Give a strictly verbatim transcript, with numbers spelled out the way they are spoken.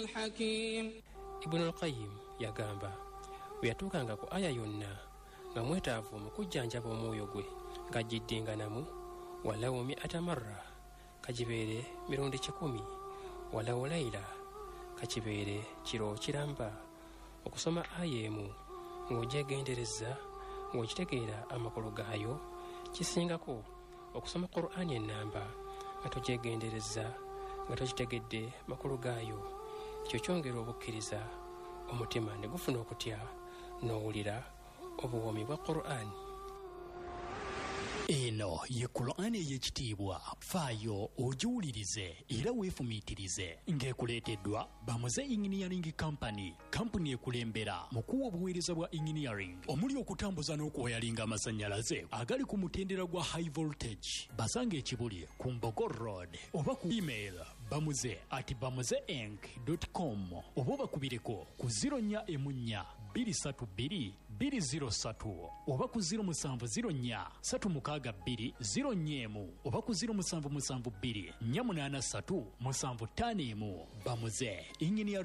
الحكيم. Ibn al-Qayyim yagamba bwe yatuukanga ku aya yonna nga mwetaavu mu kujjanjaba omwoyo gwe ng'agiddinganamu walawo mi'ata marra kagibeere mirundi kikumi walawo layla kakibeere kiro kiramba okusoma aya emu ng'ogyegendereza ng'okitegeera amakulu gaayo kisingako okusoma Qur'ani ennamba nga togyegendereza nga tokitegedde makulu gaayo. Ekyo kyongera obukkiriza omutima ne gufuna okutya n'owulira obuwoomi bwa Qur'ani. Eno ye Qur'ani ey'ekitiibwa, faayo ogiwulirize era weefumiitirize, ng'ekuleeteddwa Bamuze Engineering Company, kampuni ekulembera mu kuwa obuweereza bwa engineering omuli okutambuza n'okwoyalinga amasannyalaze agali ku mutendera gwa high voltage. Basanga ekibuli ku Mbogo Road oba ku email bamuze at bamuzeinc dot com oba bakubireko ku zero nnya emu nnya bbiri ssatu bbiri bbiri zero ssatu oba ku zero musanvu zero nnya ssatu mukaaga bbiri zero nnya emu oba ku zero musanvu musanvu bbiri nnya munaana ssatu musanvu ttaano emu. Bamuze Engineering